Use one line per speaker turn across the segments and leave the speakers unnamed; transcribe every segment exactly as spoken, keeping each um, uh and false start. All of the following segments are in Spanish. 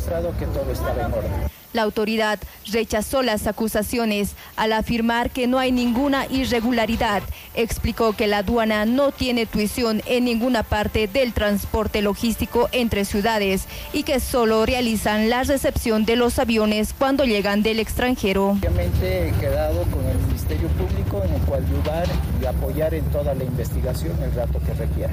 demostrado que todo estaba en orden.
La autoridad rechazó las acusaciones al afirmar que no hay ninguna irregularidad. Explicó que la aduana no tiene tuición en ninguna parte del transporte logístico entre ciudades y que solo realizan la recepción de los aviones cuando llegan del extranjero.
Obviamente he quedado con el Ministerio Público en el cual ayudar y apoyar en toda la investigación el rato que requiera.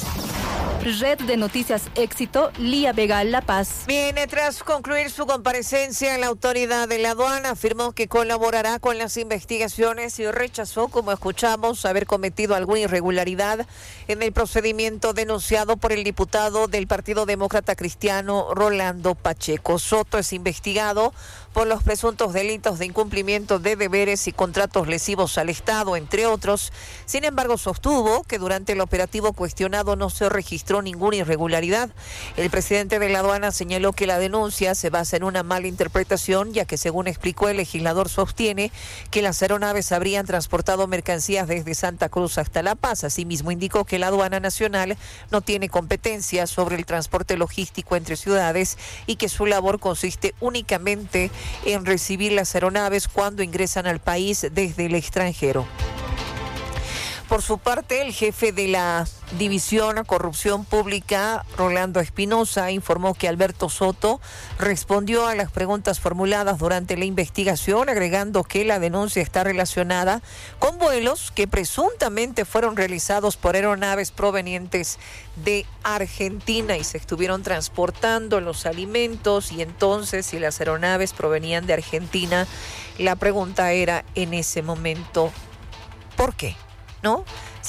Red de Noticias Éxito, Lía Vega, La Paz.
Bien, tras concluir su comparecencia, la autoridad de la aduana afirmó que colaborará con las investigaciones y rechazó, como escuchamos, haber cometido alguna irregularidad en el procedimiento denunciado por el diputado del Partido Demócrata Cristiano, Rolando Pacheco. Soto es investigado por los presuntos delitos de incumplimiento de deberes y contratos lesivos al Estado, entre otros. Sin embargo, sostuvo que durante el operativo cuestionado no se registró ninguna irregularidad. El presidente de la aduana señaló que la denuncia se basa en una mala interpretación, ya que, según explicó, el legislador sostiene que las aeronaves habrían transportado mercancías desde Santa Cruz hasta La Paz. Asimismo, indicó que la aduana nacional no tiene competencia sobre el transporte logístico entre ciudades y que su labor consiste únicamente en recibir las aeronaves cuando ingresan al país desde el extranjero. Por su parte, el jefe de la División Corrupción Pública, Rolando Espinosa, informó que Alberto Soto respondió a las preguntas formuladas durante la investigación, agregando que la denuncia está relacionada con vuelos que presuntamente fueron realizados por aeronaves provenientes de Argentina y se estuvieron transportando los alimentos, y entonces, si las aeronaves provenían de Argentina, la pregunta era en ese momento, ¿por qué? ¿No?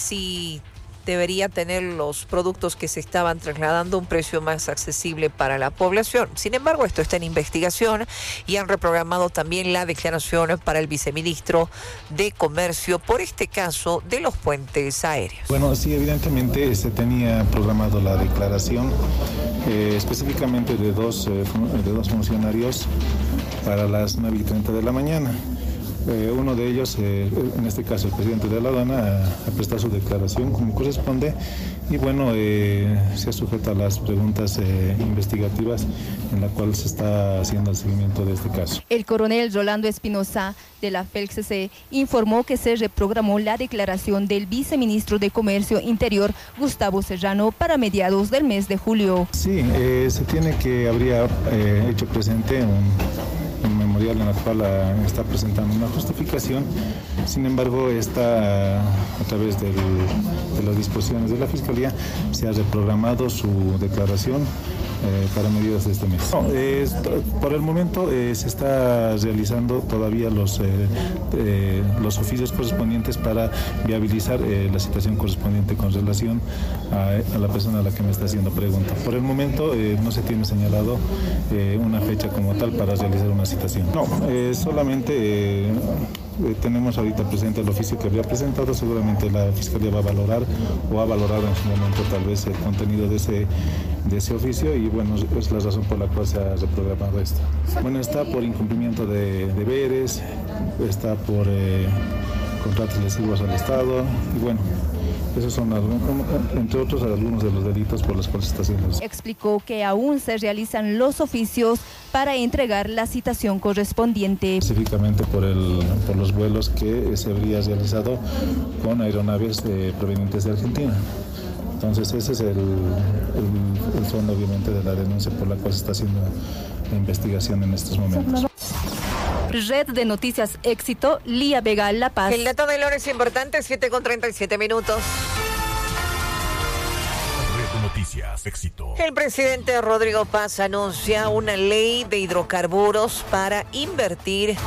Si debería tener los productos que se estaban trasladando un precio más accesible para la población. Sin embargo, esto está en investigación y han reprogramado también la declaración para el viceministro de Comercio por este caso de los puentes aéreos.
Bueno, sí, evidentemente se tenía programado la declaración eh, específicamente de dos, eh, de dos funcionarios para las nueve y treinta de la mañana. Eh, uno de ellos, eh, en este caso el presidente de la aduana, a, a prestar su declaración como corresponde y bueno, eh, se sujeta a las preguntas eh, investigativas en la cual se está haciendo el seguimiento de este caso.
El coronel Rolando Espinosa de la F E L C C informó que se reprogramó la declaración del viceministro de Comercio Interior, Gustavo Serrano, para mediados del mes de julio.
Sí, eh, se tiene que habría eh, hecho presente un un memorial en la cual uh, está presentando una justificación. Sin embargo, esta, a través del, de las disposiciones de la Fiscalía, se ha reprogramado su declaración eh, para mediados de este mes. No, eh, por el momento eh, se está realizando todavía los, eh, eh, los oficios correspondientes para viabilizar eh, la situación correspondiente con relación a, a la persona a la que me está haciendo pregunta. Por el momento eh, no se tiene señalado eh, una fecha como tal para realizar una citación. No, eh, solamente eh, eh, tenemos ahorita presente el oficio que había presentado. Seguramente la Fiscalía va a valorar o ha valorado en su momento tal vez el contenido de ese, de ese oficio y bueno, es la razón por la cual se ha reprogramado esto. Bueno, está por incumplimiento de deberes, está por eh, contratos lesivos al Estado y bueno, esos son, entre otros, algunos de los delitos por los cuales se está haciendo eso.
Explicó que aún se realizan los oficios para entregar la citación correspondiente.
Específicamente por, el, por los vuelos que se habría realizado con aeronaves eh, provenientes de Argentina. Entonces ese es el, el, el fondo, obviamente, de la denuncia por la cual se está haciendo la investigación en estos momentos.
Red de Noticias Éxito, Lía Vega, La Paz.
El dato de Lore es importante, siete con treinta y siete minutos.
Red de Noticias Éxito.
El presidente Rodrigo Paz anuncia una ley de hidrocarburos para invertir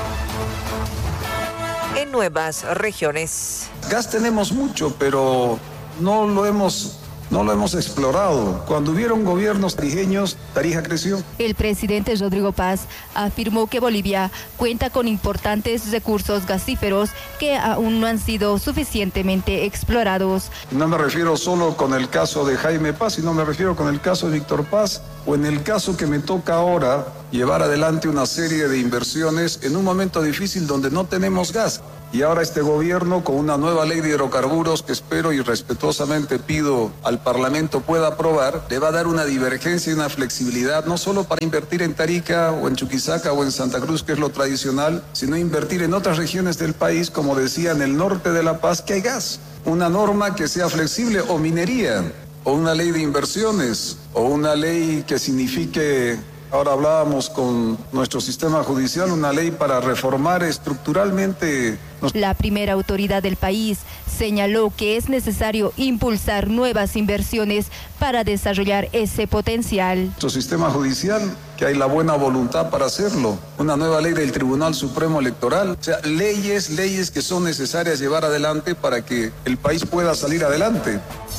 en nuevas regiones.
Gas tenemos mucho, pero no lo hemos... No lo hemos explorado. Cuando hubieron gobiernos tarijeños, Tarija creció.
El presidente Rodrigo Paz afirmó que Bolivia cuenta con importantes recursos gasíferos que aún no han sido suficientemente explorados.
No me refiero solo con el caso de Jaime Paz, sino me refiero con el caso de Víctor Paz, o en el caso que me toca ahora, llevar adelante una serie de inversiones en un momento difícil donde no tenemos gas. Y ahora este gobierno, con una nueva ley de hidrocarburos que espero y respetuosamente pido al Parlamento pueda aprobar, le va a dar una divergencia y una flexibilidad, no solo para invertir en Tarija o en Chuquisaca o en Santa Cruz, que es lo tradicional, sino invertir en otras regiones del país, como decía, en el norte de La Paz, que hay gas. Una norma que sea flexible, o minería, o una ley de inversiones, o una ley que signifique... Ahora hablábamos con nuestro sistema judicial, una ley para reformar estructuralmente.
La primera autoridad del país señaló que es necesario impulsar nuevas inversiones para desarrollar ese potencial.
Nuestro sistema judicial, que hay la buena voluntad para hacerlo. Una nueva ley del Tribunal Supremo Electoral. O sea, leyes, leyes que son necesarias llevar adelante para que el país pueda salir adelante.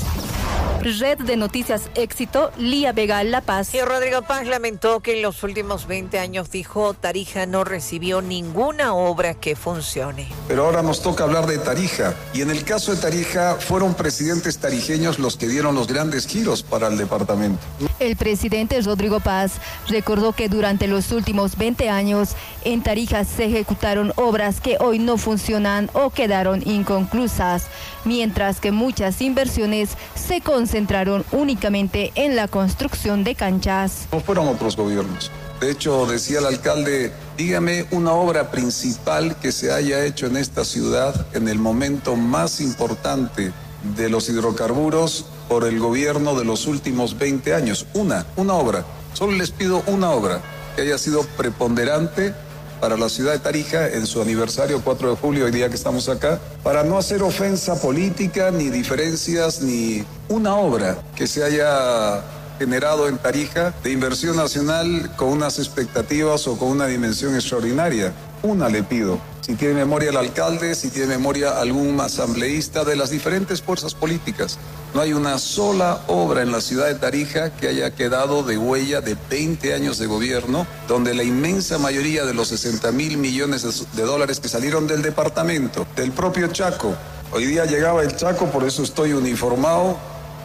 Red de Noticias Éxito, Lía Vega, La Paz.
Y Rodrigo Paz lamentó que en los últimos veinte años, dijo, Tarija no recibió ninguna obra que funcione.
Pero ahora nos toca hablar de Tarija. Y en el caso de Tarija, fueron presidentes tarijeños los que dieron los grandes giros para el departamento.
El presidente Rodrigo Paz recordó que durante los últimos veinte años en Tarija se ejecutaron obras que hoy no funcionan o quedaron inconclusas, mientras que muchas inversiones se concentraron únicamente en la construcción de canchas.
No fueron otros gobiernos. De hecho, decía el alcalde, dígame una obra principal que se haya hecho en esta ciudad en el momento más importante de los hidrocarburos por el gobierno de los últimos veinte años. Una, una obra. Solo les pido una obra que haya sido preponderante para la ciudad de Tarija en su aniversario cuatro de julio, hoy día que estamos acá, para no hacer ofensa política, ni diferencias, ni una obra que se haya generado en Tarija de inversión nacional con unas expectativas o con una dimensión extraordinaria. Una le pido. Si tiene memoria el alcalde, si tiene memoria algún asambleísta de las diferentes fuerzas políticas. No hay una sola obra en la ciudad de Tarija que haya quedado de huella de veinte años de gobierno, donde la inmensa mayoría de los sesenta mil millones de dólares que salieron del departamento, del propio Chaco. Hoy día llegaba el Chaco, por eso estoy uniformado,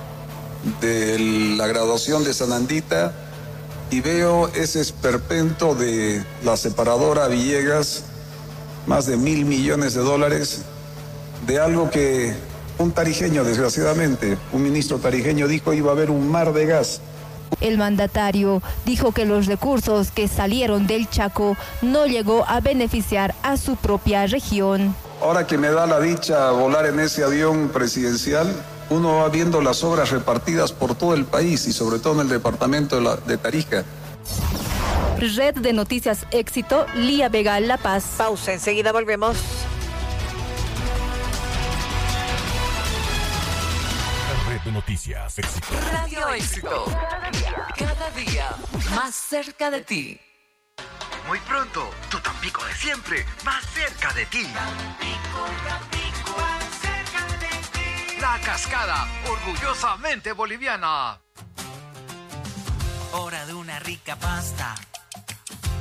de la graduación de Sanandita, y veo ese esperpento de la separadora Villegas, más de mil millones de dólares, de algo que un tarijeño, desgraciadamente, un ministro tarijeño dijo iba a haber un mar de gas.
El mandatario dijo que los recursos que salieron del Chaco no llegó a beneficiar a su propia región.
Ahora que me da la dicha volar en ese avión presidencial, uno va viendo las obras repartidas por todo el país y sobre todo en el departamento de, la, de Tarija.
Red de Noticias Éxito, Lía Vega, La Paz.
Pausa, enseguida volvemos.
Red de Noticias Éxito.
Radio Éxito. Cada día, cada día más cerca de ti.
Muy pronto, tu Tampico de siempre, más cerca de ti. Tampico, Tampico, más cerca de ti. La Cascada, orgullosamente boliviana.
Hora de una rica pasta.